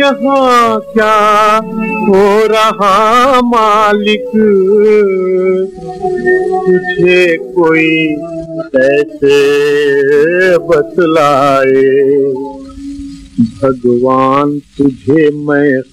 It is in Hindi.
यहाँ क्या हो रहा मालिक, तुझे कोई कैसे बतलाए। भगवान तुझे मैं